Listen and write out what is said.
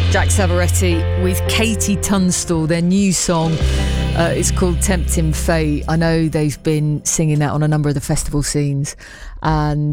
Jack Savoretti with Katie Tunstall. Their new song is called Tempting Fate. I know they've been singing that on a number of the festival scenes, and